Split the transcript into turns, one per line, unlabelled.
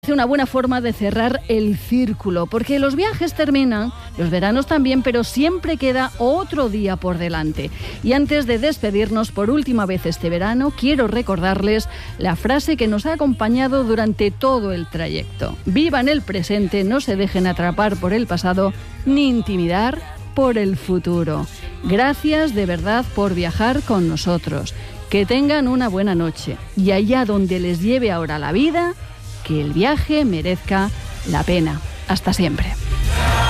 Es una buena forma de cerrar el círculo, porque los viajes terminan, los veranos también, pero siempre queda otro día por delante. Y antes de despedirnos por última vez este verano, quiero recordarles la frase que nos ha acompañado durante todo el trayecto. Vivan el presente, no se dejen atrapar por el pasado, ni intimidar por el futuro. Gracias de verdad por viajar con nosotros. Que tengan una buena noche. Y allá donde les lleve ahora la vida, que el viaje merezca la pena. Hasta siempre.